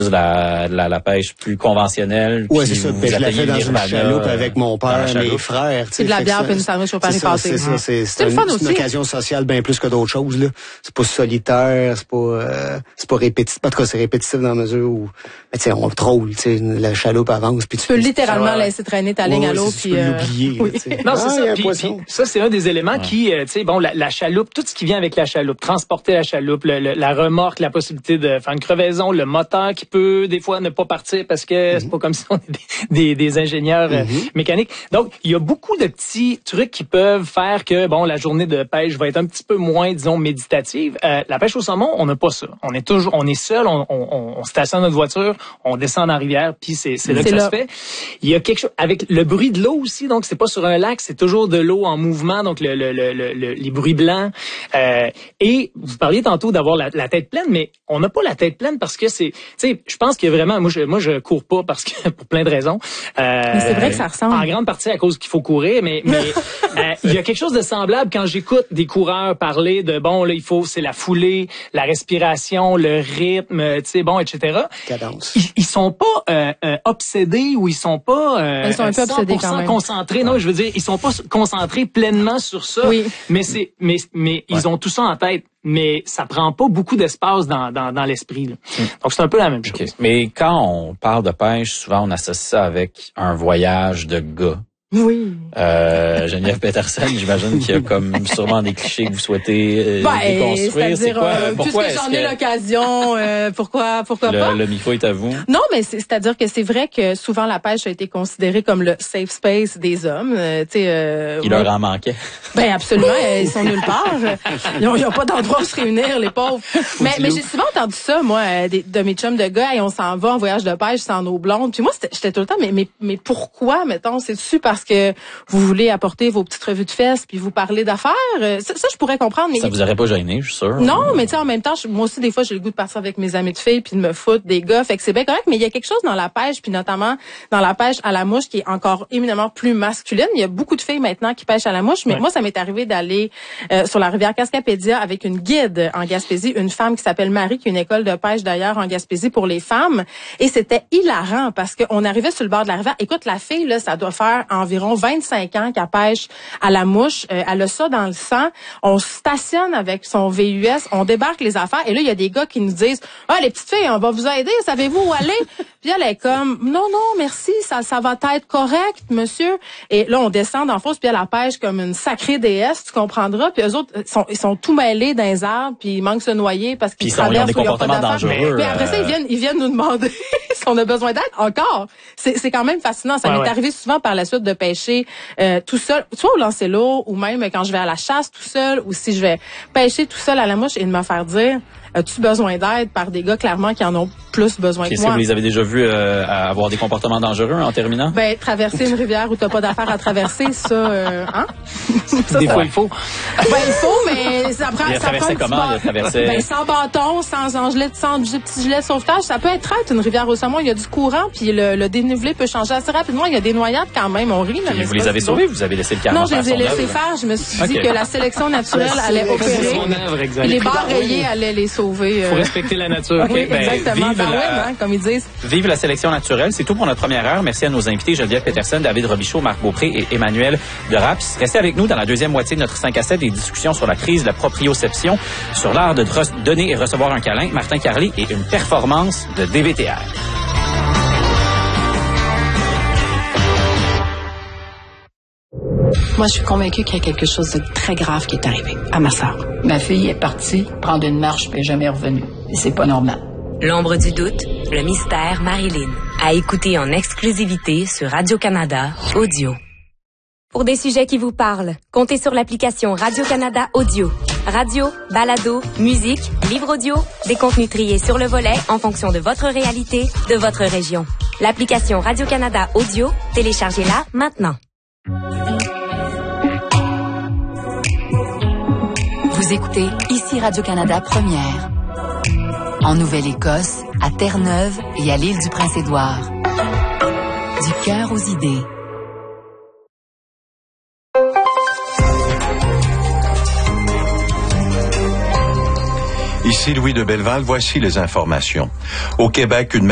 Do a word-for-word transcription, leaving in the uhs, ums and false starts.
La, la, la pêche plus conventionnelle. Ouais, c'est ça. Je l'ai fait dans une chaloupe avec mon père, mes frères. C'est de la bière puis une sandwich au Paris passé. C'est ça, c'est c'est une, une occasion sociale bien plus que d'autres choses, là. C'est pas solitaire, c'est pas euh, c'est pas répétitif. En tout cas, c'est répétitif dans la mesure où ben, tu sais, on troll, tu sais, la chaloupe avance puis tu peux littéralement laisser traîner ta ligne à l'eau puis euh... l'oublier. Oui. Non, c'est ça. Puis, puis, ça c'est un des éléments ouais. qui euh, tu sais bon la, la chaloupe, tout ce qui vient avec la chaloupe, transporter la chaloupe, le, le, la remorque, la possibilité de faire une crevaison, le moteur qui peut des fois ne pas partir parce que mm-hmm. c'est pas comme si on est des, des, des ingénieurs mm-hmm. euh, mécaniques. Donc, il y a beaucoup de petits trucs qui peuvent faire que, bon, la journée de pêche va être un petit peu moins, disons, méditative. Euh, la pêche au saumon, on n'a pas ça. On est toujours, on est seul, on, on, on stationne notre voiture, on descend dans la rivière, puis c'est, c'est là que ça là. se fait. Il y a quelque chose, avec le bruit de l'eau aussi, donc c'est pas sur un lac, c'est toujours de l'eau en mouvement, donc le, le, le, le, le les bruits blancs. Euh, et vous parliez tantôt d'avoir la, la tête pleine, mais on n'a pas la tête pleine parce que c'est, tu sais, je pense qu'il y a vraiment, moi je, moi je cours pas parce que pour plein de raisons. Euh, mais c'est vrai que ça ressemble. En grande partie à cause qu'il faut courir, mais mais euh, il y a quelque chose de semblable quand j'écoute des coureurs parler de bon là il faut c'est la foulée, la respiration, le rythme, tu sais bon et cetera. Cadence. Ils, ils sont pas euh, euh, obsédés ou ils sont pas euh, ils sont un peu obsédés quand même. Concentrés. Non, je veux dire ils sont pas concentrés pleinement sur ça. Oui. Mais c'est mais mais ouais. ils ont tout ça en tête. Mais ça prend pas beaucoup d'espace dans, dans, dans l'esprit. Là. Mm. Donc, c'est un peu la même chose. Okay. Mais quand on parle de pêche, souvent, on associe ça avec un voyage de gars. Oui. Euh, Geneviève Peterson, j'imagine qu'il y a comme sûrement des clichés que vous souhaitez euh, ben, déconstruire. C'est quoi? Euh, pourquoi puisque j'en ai que... l'occasion, euh, pourquoi, pourquoi le, pas? Le micro est à vous. Non, mais c'est, c'est-à-dire que c'est vrai que souvent la pêche a été considérée comme le safe space des hommes. Euh, tu sais. Euh, Il ouais. leur en manquait. Ben absolument, ils sont nulle part. Ils n'ont pas d'endroit où se réunir, les pauvres. mais, mais j'ai souvent entendu ça, moi, des, de mes chums de gars, et on s'en va en voyage de pêche sans eau blonde. Puis moi, j'étais tout le temps, mais, mais, mais pourquoi, mettons, c'est-tu parce que vous voulez apporter vos petites revues de fesses puis vous parler d'affaires? Ça, ça je pourrais comprendre. Mais ça vous aurait pas gêné, je suis sûr. Non, mais tu sais, en même temps, je, moi aussi, des fois, j'ai le goût de partir avec mes amis de filles puis de me foutre des gars. Fait que c'est bien correct, mais il y a quelque chose dans la pêche, puis notamment dans la pêche à la mouche qui est encore éminemment plus masculine. Il y a beaucoup de filles maintenant qui pêchent à la mouche, mais ouais. moi, ça m'est arrivé d'aller euh, sur la rivière Cascapédia avec une guide en Gaspésie, une femme qui s'appelle Marie, qui a une école de pêche d'ailleurs en Gaspésie pour les femmes. Et c'était hilarant parce qu'on arrivait sur le bord de la rivière. Écoute, la fille, là, ça doit faire environ vingt-cinq ans qu'elle pêche à la mouche. Euh, elle a ça dans le sang. On stationne avec son V U S, on débarque les affaires. Et là, il y a des gars qui nous disent « Ah, les petites filles, on va vous aider, savez-vous où aller? » Puis elle est comme « Non, non, merci, ça, ça va être correct, monsieur. » Et là, on descend dans la fosse, puis elle la pêche comme une sacrée déesse, tu comprendras. Puis eux autres, sont, ils sont tout mêlés dans les arbres, puis ils manquent de se noyer parce qu'ils traversent ou ils ont pas d'affaires. Mais, mais après ça, ils viennent, ils viennent nous demander si on a besoin d'aide encore. C'est, c'est quand même fascinant. Ça ouais, m'est ouais. arrivé souvent par la suite de pêcher euh, tout seul, soit au lancer l'eau, ou même quand je vais à la chasse tout seul, ou si je vais pêcher tout seul à la mouche et de me faire dire as-tu besoin d'aide par des gars clairement qui en ont plus besoin okay, que moi. Est-ce que vous les avez déjà vus euh, avoir des comportements dangereux en terminant? Ben, traverser une rivière où t'as pas d'affaires à traverser, ça, euh, hein? Ça, des ça, fois, il faut. Ben, il faut, mais ça prend, il a ça prend comment? Il a traversé? Ben, sans bâton, sans engelet, sans petit gilet de sauvetage. Ça peut être traite, une rivière au saumon. Il y a du courant, puis le, le dénivelé peut changer assez rapidement. Il y a des noyades quand même, on rit. Là, mais vous les avez sauvés? Vous avez laissé le carrément Non, je les ai laissés œuvre. faire. Je me suis dit okay. que la sélection naturelle allait opérer. Œuvre, les barres rayées allaient les sauver. Il faut respecter la nature. Oui, ben, exactement. Darwin, la... hein, comme ils disent. Vive la sélection naturelle. C'est tout pour notre première heure. Merci à nos invités Geneviève Peterson, David Robichaud, Marc Beaupré et Emmanuel Deraps. Restez avec nous dans la deuxième moitié de notre cinq à sept, des discussions sur la crise de la proprioception, sur l'art de donner et recevoir un câlin, Martin Carly et une performance de D V T R. Moi, je suis convaincue qu'il y a quelque chose de très grave qui est arrivé à ma sœur. Ma fille est partie prendre une marche et n'est jamais revenue. Et c'est pas normal. L'ombre du doute, le mystère Marilyn. À écouter en exclusivité sur Radio-Canada Audio. Pour des sujets qui vous parlent, comptez sur l'application Radio-Canada Audio. Radio, balado, musique, livre audio, des contenus triés sur le volet en fonction de votre réalité, de votre région. L'application Radio-Canada Audio, téléchargez-la maintenant. Vous écoutez ici Radio-Canada Première. En Nouvelle-Écosse, à Terre-Neuve et à l'île du Prince-Édouard. Du cœur aux idées. Ici Louis de Belleval, voici les informations. Au Québec, une